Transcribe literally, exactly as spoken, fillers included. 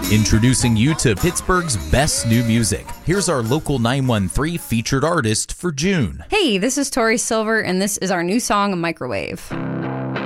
Introducing you to Pittsburgh's best new music. Here's our local nine one three featured artist for June. Hey, this is Tori Silver, and this is our new song, Microwave.